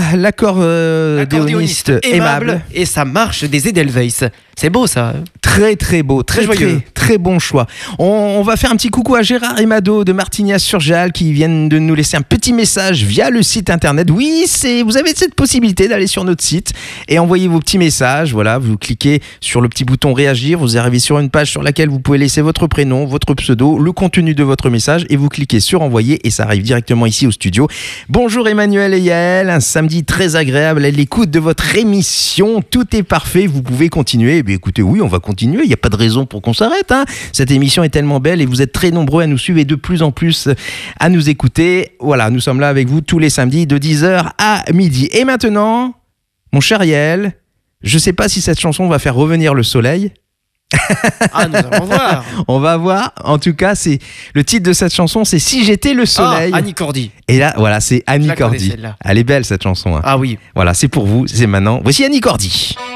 l'accordéoniste aimable et sa marche des Edelweiss. C'est beau ça. Très très beau, très joyeux. très bon choix. On va faire un petit coucou à Gérard et Mado de Martignas-sur-Jalles qui viennent de nous laisser un petit message via le site internet. Oui, vous avez cette possibilité d'aller sur notre site et envoyer vos petits messages. Voilà, vous cliquez sur le petit bouton réagir, vous arrivez sur une page sur laquelle vous pouvez laisser votre prénom, votre pseudo, le contenu de votre message et vous cliquez sur envoyer et ça arrive directement ici au studio. Bonjour Emmanuel et Yael, un samedi très agréable à l'écoute de votre émission. Tout est parfait, vous pouvez continuer. Écoutez, oui, on va continuer, il n'y a pas de raison pour qu'on s'arrête. Cette émission est tellement belle et vous êtes très nombreux à nous suivre et de plus en plus à nous écouter. Voilà, nous sommes là avec vous tous les samedis de 10h à midi. Et maintenant, mon cher Yael, je ne sais pas si cette chanson va faire revenir le soleil. Nous allons voir. On va voir. En tout cas, c'est le titre de cette chanson, c'est Si j'étais le soleil. Annie Cordy. Et là, voilà, c'est Annie Cordy. Celle-là. Elle est belle cette chanson. Ah oui. Voilà, c'est pour vous, c'est maintenant. Voici Annie Cordy.